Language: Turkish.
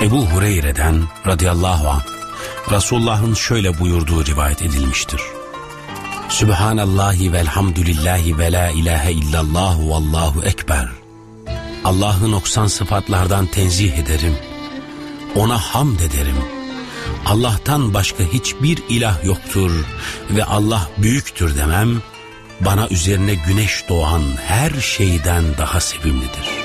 Ebu Hureyre'den radıyallahu anh Resulullah'ın şöyle buyurduğu rivayet edilmiştir. Sübhanallahi velhamdülillahi ve la ilahe illallah vallahu ekber. Allah'ı noksan sıfatlardan tenzih ederim. Ona hamd ederim. Allah'tan başka hiçbir ilah yoktur ve Allah büyüktür demem, bana üzerine güneş doğan her şeyden daha sevimlidir.